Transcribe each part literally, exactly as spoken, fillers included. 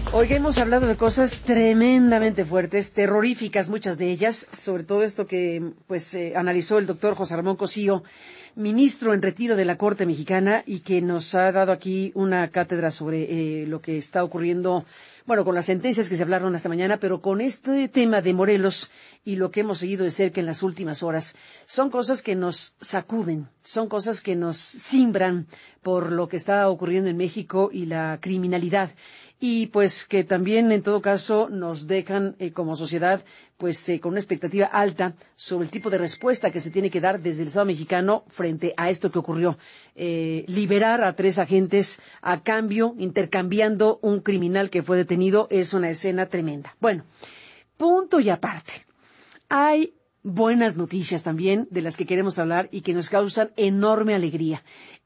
Hoy hemos hablado de cosas tremendamente fuertes, terroríficas, muchas de ellas, sobre todo esto que pues eh, analizó el doctor José Ramón Cosío, ministro en retiro de la Corte Mexicana, y que nos ha dado aquí una cátedra sobre eh, lo que está ocurriendo, bueno, con las sentencias que se hablaron esta mañana, pero con este tema de Morelos y lo que hemos seguido de cerca en las últimas horas. Son cosas que nos sacuden, son cosas que nos simbran por lo que está ocurriendo en México y la criminalidad. Y pues que también en todo caso nos dejan eh, como sociedad pues eh, con una expectativa alta sobre el tipo de respuesta que se tiene que dar desde el Estado mexicano frente a esto que ocurrió. Eh, liberar a tres agentes a cambio, intercambiando un criminal que fue detenido, es una escena tremenda. Bueno, punto y aparte. Hay buenas noticias también de las que queremos hablar y que nos causan enorme alegría,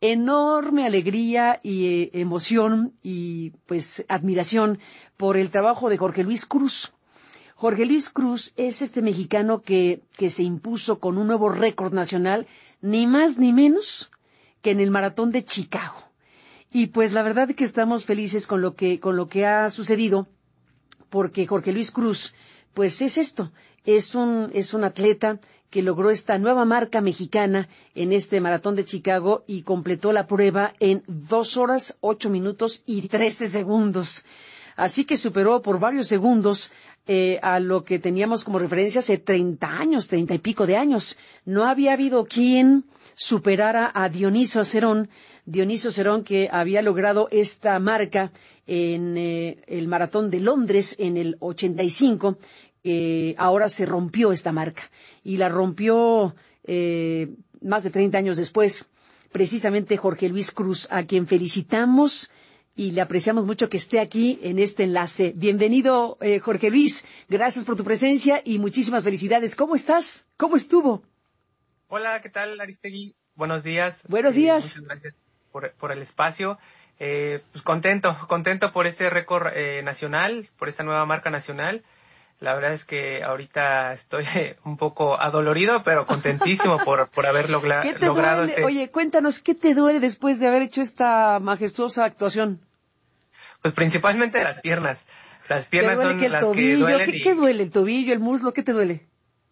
enorme alegría y eh, emoción y pues admiración por el trabajo de Jorge Luis Cruz. Jorge Luis Cruz es este mexicano que, que se impuso con un nuevo récord nacional, ni más ni menos que en el maratón de Chicago. Y pues la verdad es que estamos felices con lo que, con lo que ha sucedido, porque Jorge Luis Cruz pues es esto, es un, es un atleta que logró esta nueva marca mexicana en este maratón de Chicago y completó la prueba en dos horas, ocho minutos y trece segundos. Así que superó por varios segundos eh, a lo que teníamos como referencia hace treinta años, treinta y pico de años. No había habido quien superara a Dionisio Cerón, Dionisio Cerón que había logrado esta marca en eh, el maratón de Londres en el ochenta y cinco. Eh, ahora se rompió esta marca y la rompió eh, más de treinta años después, precisamente Jorge Luis Cruz, a quien felicitamos y le apreciamos mucho que esté aquí en este enlace. Bienvenido, eh, Jorge Luis, gracias por tu presencia y muchísimas felicidades. ¿Cómo estás? ¿Cómo estuvo? Hola, ¿qué tal, Aristegui? Buenos días. Buenos días. Eh, muchas gracias por, por el espacio. Eh, pues contento, contento por este récord eh, nacional, por esta nueva marca nacional. La verdad es que ahorita estoy un poco adolorido, pero contentísimo por, por haber logla, ¿Qué te logrado duele? ese... Oye, cuéntanos, ¿qué te duele después de haber hecho esta majestuosa actuación? Pues principalmente las piernas. Las piernas son que el las tobillo? que duelen. ¿Qué, y... ¿Qué duele? ¿El tobillo, el muslo? ¿Qué te duele?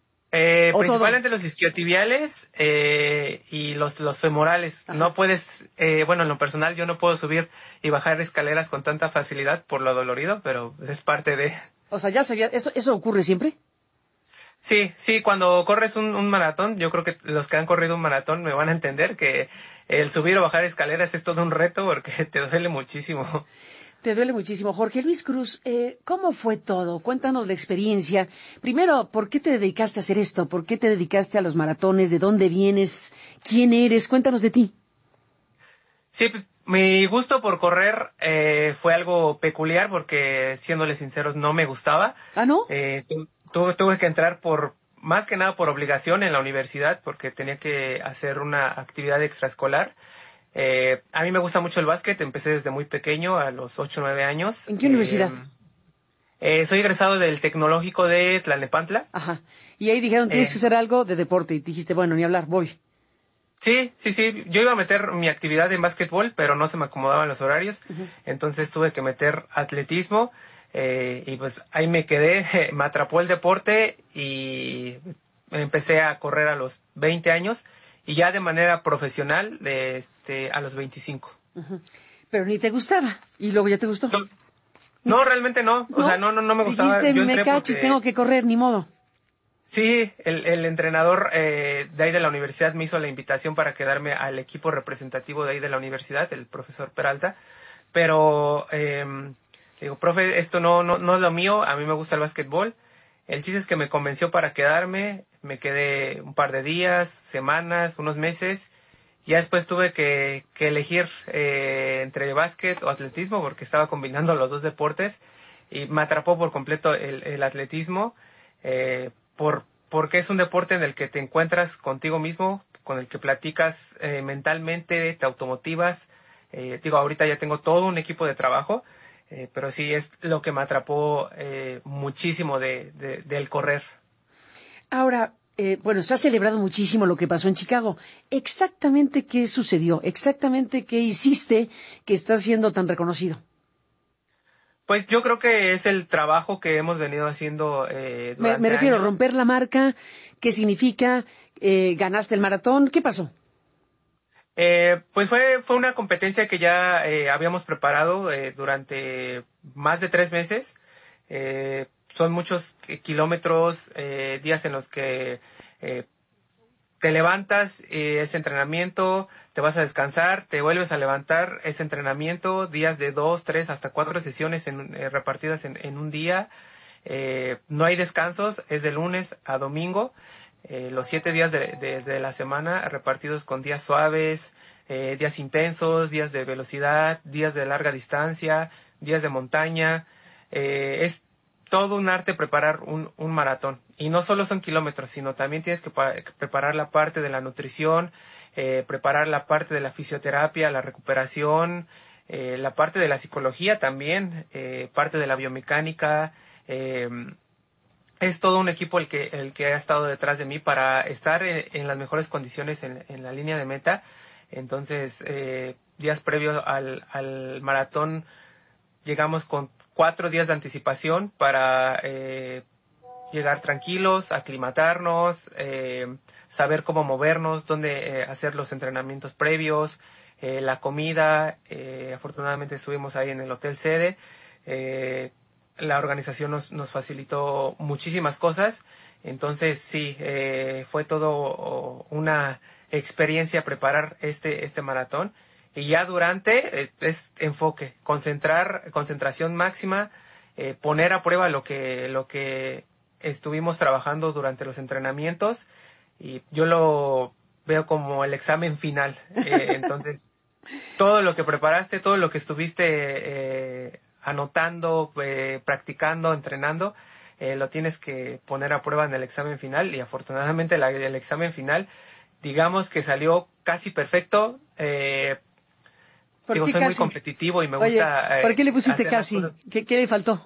Eh, principalmente todo? Los isquiotibiales eh, y los, los femorales. Ajá. No puedes, eh, bueno, en lo personal yo no puedo subir y bajar escaleras con tanta facilidad por lo dolorido, pero es parte de... O sea, ya sabía, ¿eso, eso ocurre siempre? Sí, sí, cuando corres un, un maratón, yo creo que los que han corrido un maratón me van a entender que el subir o bajar escaleras es todo un reto porque te duele muchísimo. Te duele muchísimo. Jorge Luis Cruz, eh, ¿cómo fue todo? Cuéntanos la experiencia. Primero, ¿por qué te dedicaste a hacer esto? ¿Por qué te dedicaste a los maratones? ¿De dónde vienes? ¿Quién eres? Cuéntanos de ti. Sí, pues, mi gusto por correr eh, fue algo peculiar porque, siéndole sinceros, no me gustaba. ¿Ah, no? Eh, tu, tuve, tuve que entrar por, más que nada por obligación en la universidad porque tenía que hacer una actividad extraescolar. Eh, a mí me gusta mucho el básquet, empecé desde muy pequeño, a los ocho o nueve años. ¿En qué universidad? Eh, eh, soy egresado del Tecnológico de Tlalnepantla. Ajá. Y ahí dijeron, tienes eh, que hacer algo de deporte, y dijiste, bueno, ni hablar, voy. Sí, sí, sí. Yo iba a meter mi actividad en básquetbol, pero no se me acomodaban los horarios. Uh-huh. Entonces tuve que meter atletismo eh, y pues ahí me quedé. Me atrapó el deporte y empecé a correr a los veinte años y ya de manera profesional de este a los veinticinco. Uh-huh. Pero ni te gustaba y luego ya te gustó. No, no realmente no. O ¿No? sea, no, no, no me gustaba. Dijiste, Yo me cachis, porque... tengo que correr, ni modo. Sí, el, el entrenador eh, de ahí de la universidad me hizo la invitación para quedarme al equipo representativo de ahí de la universidad, el profesor Peralta, pero eh, digo, profe, esto no, no, no es lo mío, a mí me gusta el básquetbol. El chiste es que me convenció para quedarme, me quedé un par de días, semanas, unos meses, y ya después tuve que, que elegir eh, entre básquet o atletismo porque estaba combinando los dos deportes y me atrapó por completo el, el atletismo. Eh, por porque es un deporte en el que te encuentras contigo mismo, con el que platicas eh, mentalmente, te automotivas. Eh, digo, ahorita ya tengo todo un equipo de trabajo, eh, pero sí es lo que me atrapó eh, muchísimo de, de, del correr. Ahora, eh, bueno, se ha celebrado muchísimo lo que pasó en Chicago. ¿Exactamente qué sucedió? ¿Exactamente qué hiciste que estás siendo tan reconocido? Pues yo creo que es el trabajo que hemos venido haciendo eh, durante Me, me refiero años. a romper la marca. ¿Qué significa? Eh, ¿Ganaste el maratón? ¿Qué pasó? Eh, pues fue fue una competencia que ya eh, habíamos preparado eh, durante más de tres meses. Eh, son muchos kilómetros, eh, días en los que eh, te levantas, eh, es entrenamiento, te vas a descansar, te vuelves a levantar, es entrenamiento, días de dos, tres, hasta cuatro sesiones en, eh, repartidas en, en un día. Eh, no hay descansos, es de lunes a domingo, eh, los siete días de, de, de la semana repartidos con días suaves, eh, días intensos, días de velocidad, días de larga distancia, días de montaña. Eh, es todo un arte preparar un, un maratón. Y no solo son kilómetros, sino también tienes que, pa- que preparar la parte de la nutrición, eh, preparar la parte de la fisioterapia, la recuperación, eh, la parte de la psicología también, eh, parte de la biomecánica. Eh, es todo un equipo el que, el que ha estado detrás de mí para estar en, en las mejores condiciones en, en la línea de meta. Entonces, eh, días previos al, al maratón, llegamos con cuatro días de anticipación para eh, llegar tranquilos, aclimatarnos, eh, saber cómo movernos, dónde eh, hacer los entrenamientos previos, eh, la comida. Eh, afortunadamente estuvimos ahí en el hotel sede. Eh, la organización nos, nos facilitó muchísimas cosas. Entonces sí, eh, fue todo una experiencia preparar este este maratón. Y ya durante eh, es enfoque, concentrar, concentración máxima, eh, poner a prueba lo que lo que estuvimos trabajando durante los entrenamientos, y yo lo veo como el examen final. Eh, entonces, todo lo que preparaste, todo lo que estuviste eh, anotando, eh, practicando, entrenando, eh, lo tienes que poner a prueba en el examen final, y afortunadamente la, el examen final, digamos que salió casi perfecto. Eh, ¿Por digo, qué soy muy casi? competitivo y me Oye, gusta ¿por eh, qué le pusiste hacer las casi? cosas. ¿Qué, qué le faltó?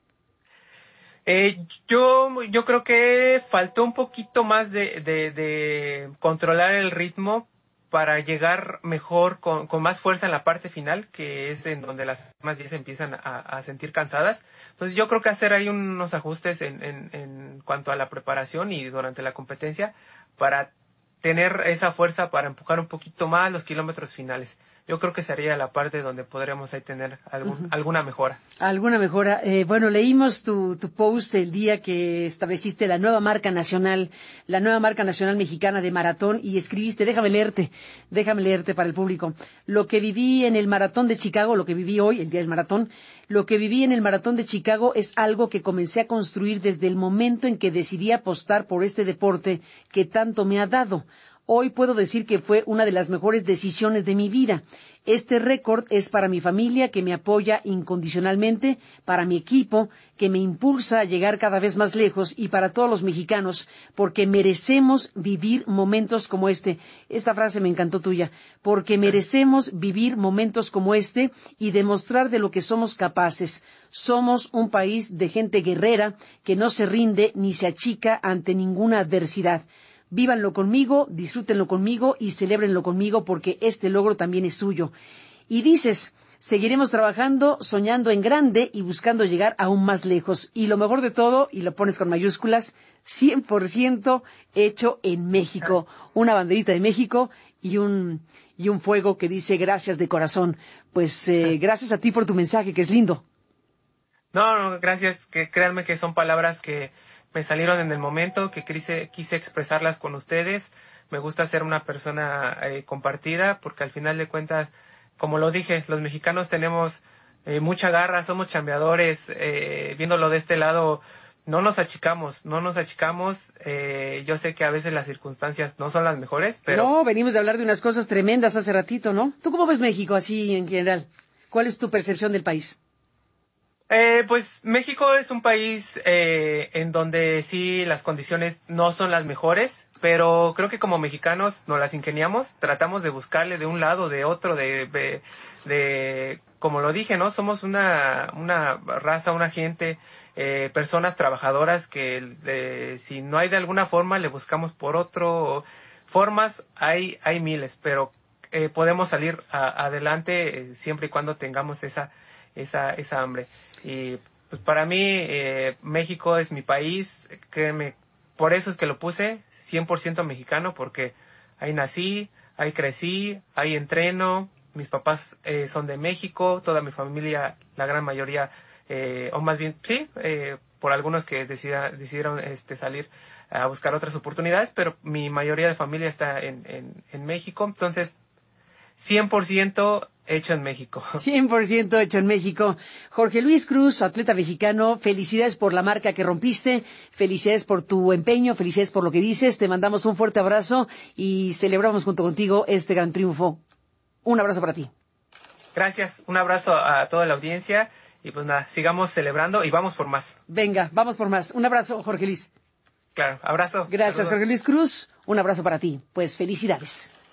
Eh, yo, yo creo que faltó un poquito más de, de, de controlar el ritmo para llegar mejor, con, con más fuerza en la parte final, que es en donde las más ya se empiezan a, a sentir cansadas. Entonces yo creo que hacer ahí unos ajustes en, en, en cuanto a la preparación y durante la competencia, para tener esa fuerza para empujar un poquito más los kilómetros finales. Yo creo que sería la parte donde podríamos ahí tener algún, Uh-huh. alguna mejora. ¿Alguna mejora? Eh, bueno, leímos tu, tu post el día que estableciste la nueva marca nacional, la nueva marca nacional mexicana de maratón, y escribiste, déjame leerte, déjame leerte para el público. Lo que viví en el maratón de Chicago, lo que viví hoy, el día del maratón, lo que viví en el maratón de Chicago es algo que comencé a construir desde el momento en que decidí apostar por este deporte que tanto me ha dado. Hoy puedo decir que fue una de las mejores decisiones de mi vida. Este récord es para mi familia, que me apoya incondicionalmente, para mi equipo, que me impulsa a llegar cada vez más lejos, y para todos los mexicanos, porque merecemos vivir momentos como este. Esta frase me encantó tuya. Porque merecemos vivir momentos como este y demostrar de lo que somos capaces. Somos un país de gente guerrera que no se rinde ni se achica ante ninguna adversidad. Vívanlo conmigo, disfrútenlo conmigo y celébrenlo conmigo, porque este logro también es suyo. Y dices, seguiremos trabajando, soñando en grande y buscando llegar aún más lejos. Y lo mejor de todo, y lo pones con mayúsculas, cien por ciento hecho en México. Una banderita de México y un, y un fuego que dice gracias de corazón. Pues eh, gracias a ti por tu mensaje, que es lindo. No, no, gracias. Que créanme que son palabras que me salieron en el momento, que quise, quise expresarlas con ustedes. Me gusta ser una persona eh, compartida, porque al final de cuentas, como lo dije, los mexicanos tenemos eh, mucha garra, somos chambeadores. Eh, viéndolo de este lado, no nos achicamos, no nos achicamos. Eh, yo sé que a veces las circunstancias no son las mejores, pero... No, venimos de hablar de unas cosas tremendas hace ratito, ¿no? ¿Tú cómo ves México así en general? ¿Cuál es tu percepción del país? Eh, pues México es un país eh, en donde sí las condiciones no son las mejores, pero creo que como mexicanos nos las ingeniamos, tratamos de buscarle de un lado, de otro, de, de, de como lo dije, ¿no? Somos una, una raza, una gente, eh, personas trabajadoras que de, si no hay de alguna forma le buscamos por otro formas, hay, hay miles, pero eh, podemos salir a, adelante eh, siempre y cuando tengamos esa esa, esa hambre. Y pues para mí eh, México es mi país, créeme, por eso es que lo puse cien por ciento mexicano, porque ahí nací, ahí crecí, ahí entreno, mis papás eh, son de México, toda mi familia, la gran mayoría, eh, o más bien, sí, eh, por algunos que decida, decidieron este, salir a buscar otras oportunidades, pero mi mayoría de familia está en, en, en México, entonces cien por ciento hecho en México. cien por ciento hecho en México. Jorge Luis Cruz, atleta mexicano, felicidades por la marca que rompiste, felicidades por tu empeño, felicidades por lo que dices, te mandamos un fuerte abrazo y celebramos junto contigo este gran triunfo. Un abrazo para ti. Gracias, un abrazo a toda la audiencia y pues nada, sigamos celebrando y vamos por más. Venga, vamos por más. Un abrazo, Jorge Luis. Claro, abrazo. Gracias, Saludos. Jorge Luis Cruz. Un abrazo para ti. Pues felicidades.